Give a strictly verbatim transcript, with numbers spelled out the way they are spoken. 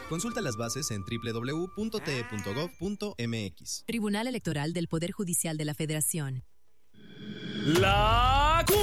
Consulta las bases en doble u doble u doble u punto t e punto gov punto m x. Tribunal Electoral del Poder Judicial de la Federación. La